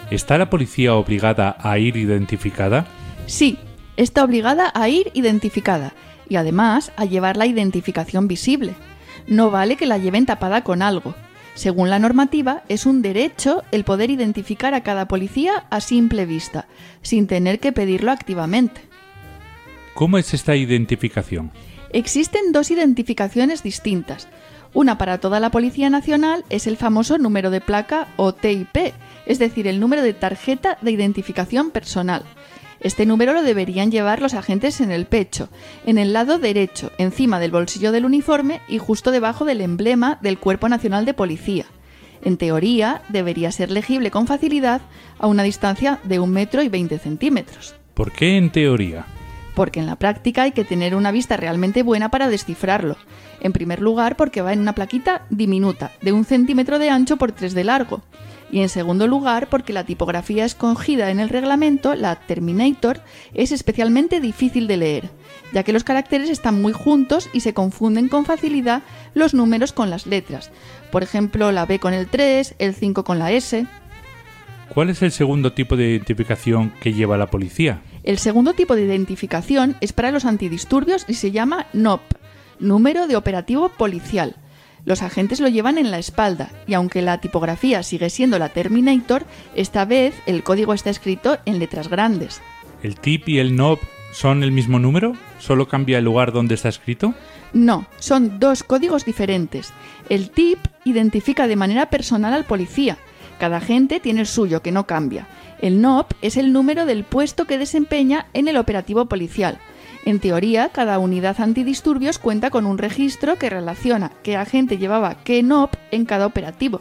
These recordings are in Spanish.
¿Está la policía obligada a ir identificada? Sí, está obligada a ir identificada y además a llevar la identificación visible. No vale que la lleven tapada con algo. Según la normativa, es un derecho el poder identificar a cada policía a simple vista, sin tener que pedirlo activamente. ¿Cómo es esta identificación? Existen dos identificaciones distintas. Una para toda la Policía Nacional es el famoso número de placa o TIP, es decir, el número de tarjeta de identificación personal. Este número lo deberían llevar los agentes en el pecho, en el lado derecho, encima del bolsillo del uniforme y justo debajo del emblema del Cuerpo Nacional de Policía. En teoría, debería ser legible con facilidad a una distancia de 1,20 m. ¿Por qué en teoría? Porque en la práctica hay que tener una vista realmente buena para descifrarlo. En primer lugar, porque va en una plaquita diminuta, de 1 centímetro de ancho por 3 de largo. Y en segundo lugar, porque la tipografía escogida en el reglamento, la Terminator, es especialmente difícil de leer, ya que los caracteres están muy juntos y se confunden con facilidad los números con las letras. Por ejemplo, la B con el 3, el 5 con la S. ¿Cuál es el segundo tipo de identificación que lleva la policía? El segundo tipo de identificación es para los antidisturbios y se llama NOP, número de operativo policial. Los agentes lo llevan en la espalda y aunque la tipografía sigue siendo la Terminator, esta vez el código está escrito en letras grandes. ¿El TIP y el NOP son el mismo número? ¿Solo cambia el lugar donde está escrito? No, son dos códigos diferentes. El TIP identifica de manera personal al policía. Cada agente tiene el suyo, que no cambia. El NOP es el número del puesto que desempeña en el operativo policial. En teoría, cada unidad antidisturbios cuenta con un registro que relaciona qué agente llevaba qué NOP en cada operativo.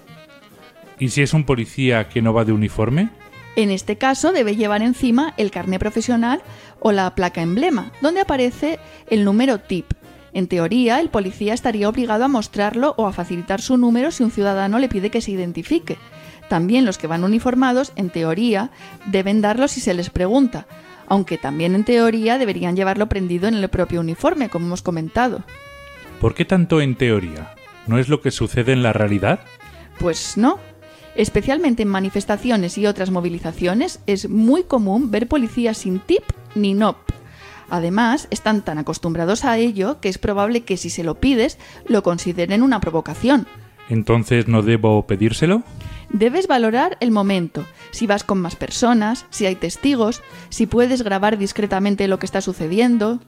¿Y si es un policía que no va de uniforme? En este caso debe llevar encima el carné profesional o la placa emblema, donde aparece el número TIP. En teoría, el policía estaría obligado a mostrarlo o a facilitar su número si un ciudadano le pide que se identifique. También los que van uniformados, en teoría, deben darlo si se les pregunta, aunque también en teoría deberían llevarlo prendido en el propio uniforme, como hemos comentado. ¿Por qué tanto en teoría? ¿No es lo que sucede en la realidad? Pues no. Especialmente en manifestaciones y otras movilizaciones es muy común ver policías sin TIP ni NOP. Además, están tan acostumbrados a ello que es probable que si se lo pides lo consideren una provocación. ¿Entonces no debo pedírselo? Debes valorar el momento, si vas con más personas, si hay testigos, si puedes grabar discretamente lo que está sucediendo.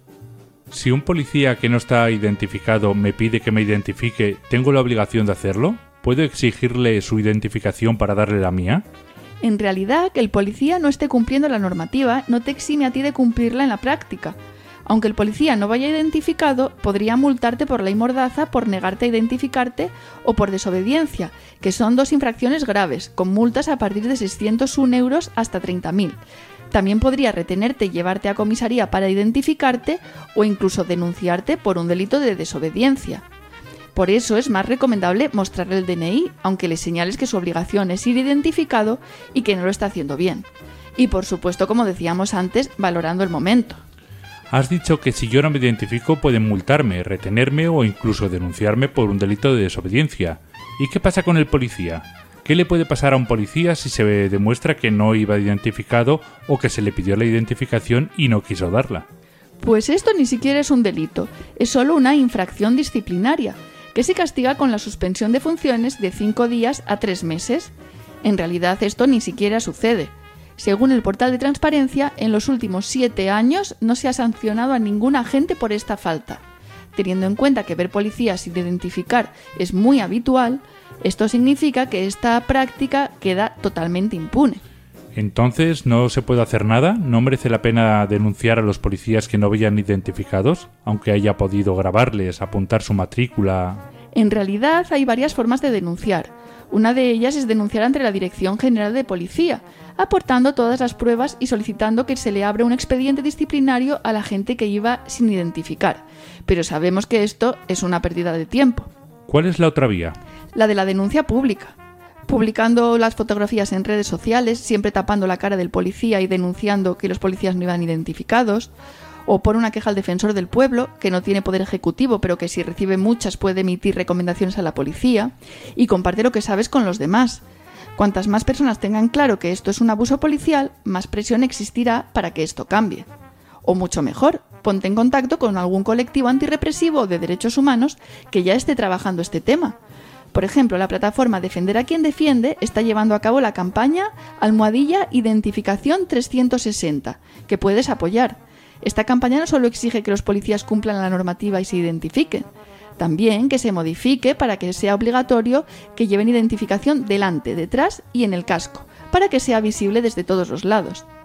Si un policía que no está identificado me pide que me identifique, ¿tengo la obligación de hacerlo? ¿Puedo exigirle su identificación para darle la mía? En realidad, que el policía no esté cumpliendo la normativa no te exime a ti de cumplirla en la práctica. Aunque el policía no vaya identificado, podría multarte por ley mordaza por negarte a identificarte o por desobediencia, que son dos infracciones graves, con multas a partir de 601 euros hasta 30.000. También podría retenerte y llevarte a comisaría para identificarte o incluso denunciarte por un delito de desobediencia. Por eso es más recomendable mostrarle el DNI, aunque le señales que su obligación es ir identificado y que no lo está haciendo bien. Y por supuesto, como decíamos antes, valorando el momento. Has dicho que si yo no me identifico pueden multarme, retenerme o incluso denunciarme por un delito de desobediencia. ¿Y qué pasa con el policía? ¿Qué le puede pasar a un policía si se demuestra que no iba identificado o que se le pidió la identificación y no quiso darla? Pues esto ni siquiera es un delito, es solo una infracción disciplinaria, que se castiga con la suspensión de funciones de 5 días a 3 meses. En realidad esto ni siquiera sucede. Según el portal de transparencia, en los últimos 7 años no se ha sancionado a ningún agente por esta falta. Teniendo en cuenta que ver policías sin identificar es muy habitual, esto significa que esta práctica queda totalmente impune. Entonces, ¿no se puede hacer nada? ¿No merece la pena denunciar a los policías que no vayan identificados, aunque haya podido grabarles, apuntar su matrícula? En realidad hay varias formas de denunciar. Una de ellas es denunciar ante la Dirección General de Policía, aportando todas las pruebas y solicitando que se le abra un expediente disciplinario a la gente que iba sin identificar. Pero sabemos que esto es una pérdida de tiempo. ¿Cuál es la otra vía? La de la denuncia pública. Publicando las fotografías en redes sociales, siempre tapando la cara del policía y denunciando que los policías no iban identificados, o por una queja al defensor del pueblo, que no tiene poder ejecutivo, pero que si recibe muchas puede emitir recomendaciones a la policía, y comparte lo que sabes con los demás. Cuantas más personas tengan claro que esto es un abuso policial, más presión existirá para que esto cambie. O mucho mejor, ponte en contacto con algún colectivo antirrepresivo de derechos humanos que ya esté trabajando este tema. Por ejemplo, la plataforma Defender a quien defiende está llevando a cabo la campaña #Identificación 360, que puedes apoyar. Esta campaña no solo exige que los policías cumplan la normativa y se identifiquen, también que se modifique para que sea obligatorio que lleven identificación delante, detrás y en el casco, para que sea visible desde todos los lados.